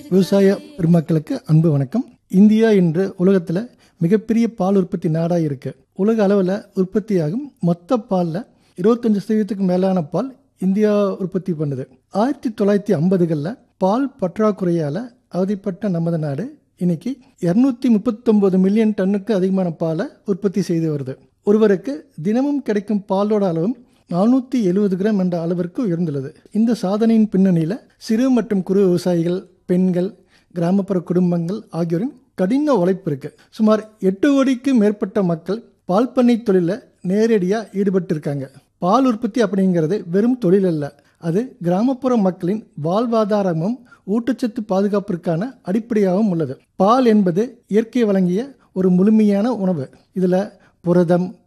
விவசாய பெருமக்களுக்கு அன்பு வணக்கம். இந்தியா இன்று உலகத்தில் மிகப்பெரிய பால் உற்பத்தி நாடாக இருக்கு. உலக அளவில் உற்பத்தியாகும் மொத்த பாலில் 25% மேலான பால் இந்தியா உற்பத்தி பண்ணுது. 1950களில் பால் பற்றாக்குறையால் அவதிப்பட்ட நமது நாடு இன்னைக்கு 239 மில்லியன் டன்னுக்கு அதிகமான பாலை உற்பத்தி செய்து வருது. ஒருவருக்கு தினமும் கிடைக்கும் பாலோட அளவும் 470 கிராம் என்ற அளவிற்கு உயர்ந்துள்ளது. இந்த சாதனையின் பின்னணியில் சிறு மற்றும் குறு விவசாயிகள், பெண்கள், கிராமப்புற குடும்பங்கள் ஆகியோரின் கடின உழைப்பு இருக்கு. சுமார் 8 கோடிக்கு மேற்பட்ட மக்கள் பால் பண்ணை தொழிலில் நேரடியாக ஈடுபட்டிருக்காங்க. பால் உற்பத்தி அப்படிங்கிறது வெறும் தொழில் அல்ல, அது கிராமப்புற மக்களின் வாழ்வாதாரமும் ஊட்டச்சத்து பாதுகாப்பிற்கான அடிப்படையாகவும் உள்ளது. பால் என்பது இயற்கை வழங்கிய ஒரு முழுமையான உணவு. இதில் புரதம்,